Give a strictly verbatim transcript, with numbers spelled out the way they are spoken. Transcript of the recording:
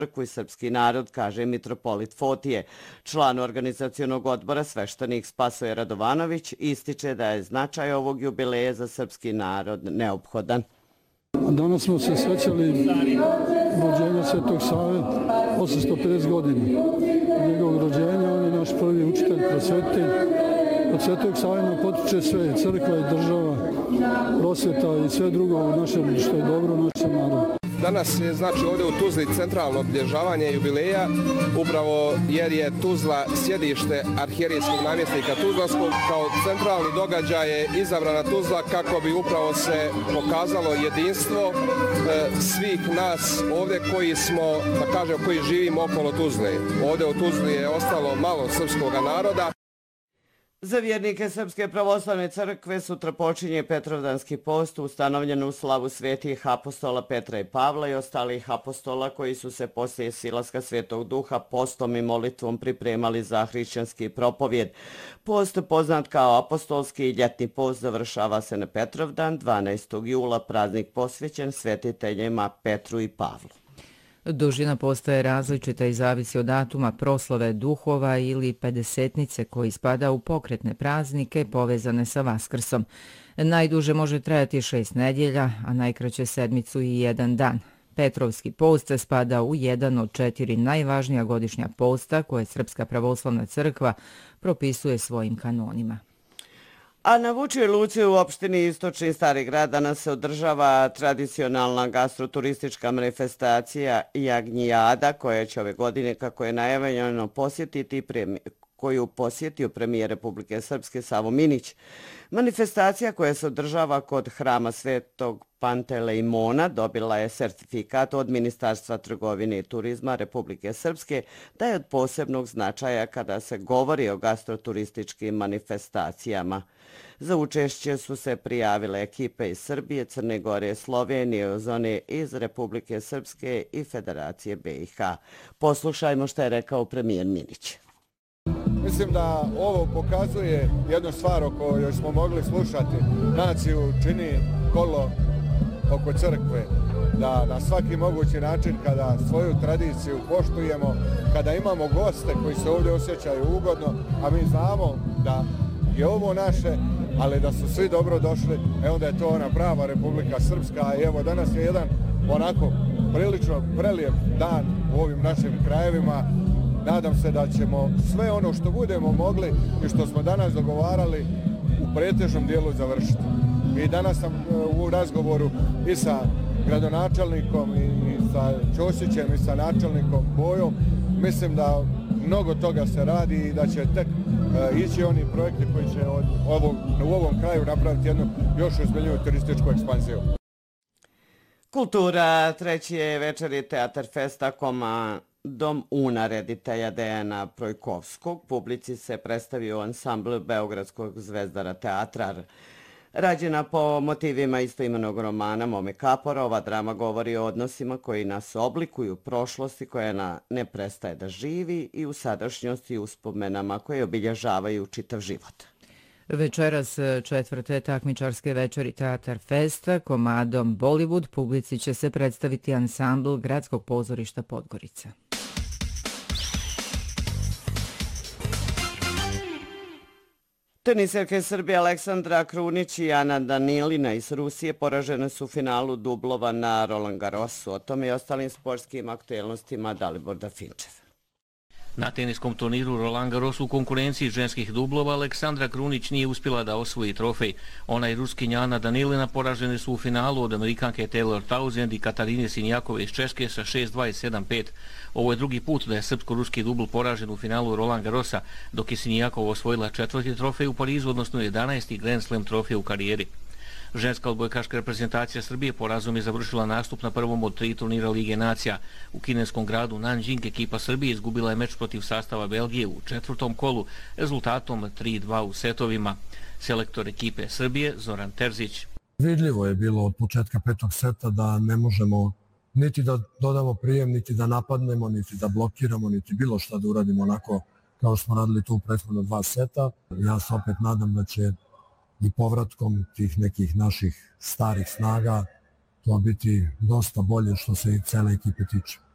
crkvu i srpski narod, kaže mitropolit Fotije. Član organizacionog odbora sveštenik Spasoje Radovanović ističe da je značaj ovog jubileja za srpski narod neophodan. Danas smo se sjećali rođenja Svetog Save, osamsto pedeset godina. Njegovog rođenja, on je naš prvi učitelj, prosvetitelj. Od Svetog Save nam potiče sve, crkva i država, prosvjeta i sve drugo u našem, što je dobro u našem narodu. Danas je znači ovdje u Tuzli centralno obilježavanje jubileja, upravo jer je Tuzla sjedište arhijerijskog namjesnika Tuzlanskog. Kao centralni događaj je izabrana Tuzla kako bi upravo se pokazalo jedinstvo svih nas ovdje koji smo, da kažem, koji živimo okolo Tuzle. Ovdje u Tuzli je ostalo malo srpskog naroda. Za vjernike Srpske pravoslavne crkve sutra počinje Petrovdanski post ustanovljen u slavu svetih apostola Petra i Pavla i ostalih apostola koji su se poslije silaska Svetog Duha postom i molitvom pripremali za hrišćanski propovjed. Post, poznat kao apostolski ljetni post, završava se na Petrovdan, dvanaestog jula, praznik posvećen svetiteljima Petru i Pavlu. Dužina posta je različita i zavisi od datuma proslave duhova ili pedesetnice koji spada u pokretne praznike povezane sa Vaskrsom. Najduže može trajati šest nedjelja, a najkraće sedmicu i jedan dan. Petrovski post spada u jedan od četiri najvažnija godišnja posta koje Srpska pravoslavna crkva propisuje svojim kanonima. A na Vučjoj luci u opštini Istočni Stari grad danas se održava tradicionalna gastroturistička manifestacija Jagnjijada koja će ove godine, kako je najavljeno, posjetiti koju posjetio premijer Republike Srpske Savo Minić. Manifestacija koja se održava kod hrama Svetog Pantelejmona dobila je sertifikat od Ministarstva trgovine i turizma Republike Srpske da je od posebnog značaja kada se govori o gastroturističkim manifestacijama. Za učešće su se prijavile ekipe iz Srbije, Crne Gore, Slovenije, Ozone iz Republike Srpske i Federacije B i H. Poslušajmo što je rekao premijer Minić. Mislim da ovo pokazuje jednu stvar o kojoj smo mogli slušati. Naciju čini kolo oko crkve, da na svaki mogući način kada svoju tradiciju poštujemo, kada imamo goste koji se ovdje osjećaju ugodno, a mi znamo da je ovo naše, ali da su svi dobro došli, e onda je to ona prava Republika Srpska i evo danas je jedan onako prilično prelijep dan u ovim našim krajevima. Nadam se da ćemo sve ono što budemo mogli i što smo danas dogovarali u pretežnom dijelu završiti. I danas sam u razgovoru i sa gradonačelnikom i sa Ćosićem i sa načelnikom Bojom. Mislim da mnogo toga se radi i da će tek ići oni projekti koji će od ovog, u ovom kraju napraviti jednu još ozbiljniju turističku ekspanziju. Kultura, treći je večeri Teatar Festa Koma Dom Una reditelja Dejana Projkovskog. Publici se predstavio ansambl Beogradskog zvezdara teatra. Rađena po motivima istoimenog romana Mome Kapora, ova drama govori o odnosima koji nas oblikuju u prošlosti koja ne prestaje da živi i u sadašnjosti uspomenama koje obilježavaju čitav život. Večeras četvrte takmičarske večeri Teatar Festa komadom Bollywood publici će se predstaviti ansambl Gradskog pozorišta Podgorica. Teniserke Srbije Aleksandra Krunić i Ana Danilina iz Rusije poražene su u finalu dublova na Roland Garrosu. O tome i ostalim sportskim aktuelnostima Dalibor Dafinčev. Na teniskom turniru Roland Garros u konkurenciji ženskih dublova Aleksandra Krunić nije uspjela da osvoji trofej. Ona i Ruskinja Ana Danilina poražene su u finalu od Amerikanke Taylor Townsend i Katarine Sinjakove iz Češke sa šest dva i sedam pet. Ovo je drugi put da je srpsko-ruski dubl poražen u finalu Roland Garrosa, dok je Sinjakova osvojila četvrti trofej u Parizu, odnosno jedanaesti Grand Slam trofej u karijeri. Ženska odbojkaška reprezentacija Srbije porazom je završila nastup na prvom od tri turnira Lige nacija. U kineskom gradu Nanjing ekipa Srbije izgubila je meč protiv sastava Belgije u četvrtom kolu rezultatom tri dva u setovima. Selektor ekipe Srbije Zoran Terzić. Vidljivo je bilo od početka petog seta da ne možemo niti da dodamo prijem, niti da napadnemo, niti da blokiramo, niti bilo šta da uradimo onako kao smo radili tu u prethodno dva seta. Ja se opet nadam da će i povratkom tih nekih naših starih snaga to biti dosta bolje što se i cele ekipe tiče.